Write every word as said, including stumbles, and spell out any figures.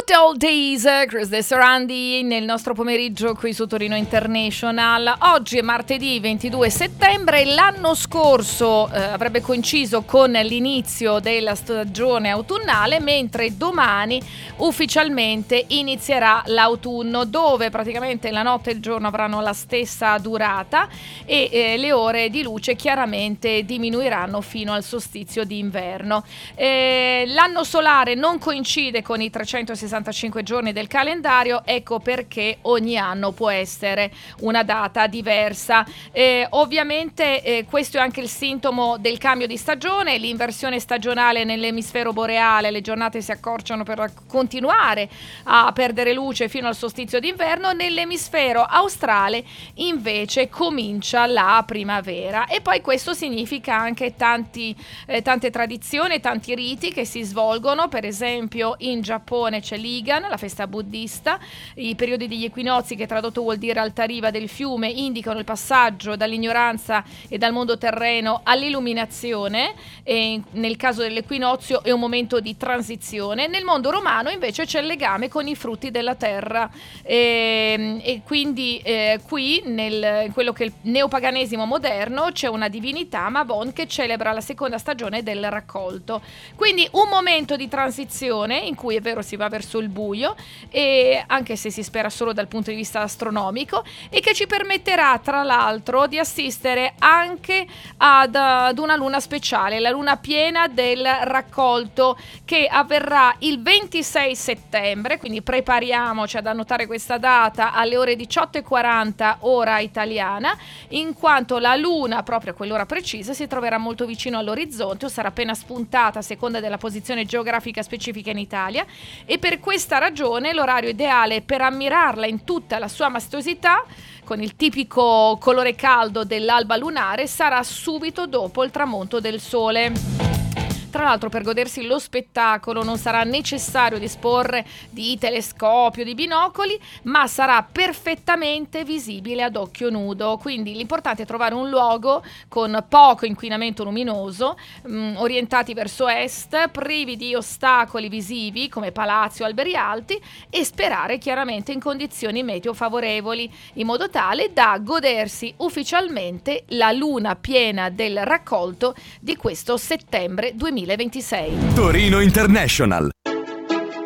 Good Old Days, Chris De Sorandi nel nostro pomeriggio qui su Torino International. Oggi è martedì ventidue settembre. L'anno scorso eh, avrebbe coinciso con l'inizio della stagione autunnale, mentre domani ufficialmente inizierà l'autunno, dove praticamente la notte e il giorno avranno la stessa durata e eh, le ore di luce chiaramente diminuiranno fino al solstizio d'inverno. Eh, l'anno solare non coincide con i trecentosessantacinque giorni del calendario, ecco perché ogni anno può essere una data diversa. Eh, ovviamente eh, questo è anche il sintomo del cambio di stagione, l'inversione stagionale nell'emisfero boreale, le giornate si accorciano per continuare a perdere luce fino al solstizio d'inverno, nell'emisfero australe invece comincia la primavera, e poi questo significa anche tanti, eh, tante tradizioni, tanti riti che si svolgono. Per esempio in Giappone c'è l'Igan, la festa buddista. I periodi degli equinozi, che tradotto vuol dire alta riva del fiume, indicano il passaggio dall'ignoranza e dal mondo terreno all'illuminazione, e nel caso dell'equinozio è un momento di transizione. Nel mondo romano invece c'è il legame con i frutti della terra, e, e quindi eh, qui nel, in quello che è il neopaganesimo moderno c'è una divinità, Mabon, che celebra la seconda stagione del raccolto. Quindi un momento di transizione in cui è vero si va verso il buio, e anche se si spera solo dal punto di vista astronomico, e che ci permetterà tra l'altro di assistere anche ad, ad una luna speciale, la luna piena del raccolto, che avverrà il ventisei settembre, quindi prepariamoci ad annotare questa data alle ore diciotto e quaranta ora italiana, in quanto la luna proprio a quell'ora precisa si troverà molto vicino all'orizzonte o sarà appena spuntata a seconda della posizione geografica specifica in Italia, e per questa ragione l'orario ideale per ammirarla in tutta la sua maestosità, con il tipico colore caldo dell'alba lunare, sarà subito dopo il tramonto del sole. Tra l'altro, per godersi lo spettacolo non sarà necessario disporre di telescopio, di binocoli, ma sarà perfettamente visibile ad occhio nudo. Quindi l'importante è trovare un luogo con poco inquinamento luminoso, mh, orientati verso est, privi di ostacoli visivi come palazzi o alberi alti, e sperare chiaramente in condizioni meteo favorevoli, in modo tale da godersi ufficialmente la luna piena del raccolto di questo settembre duemilaventisei. Torino International.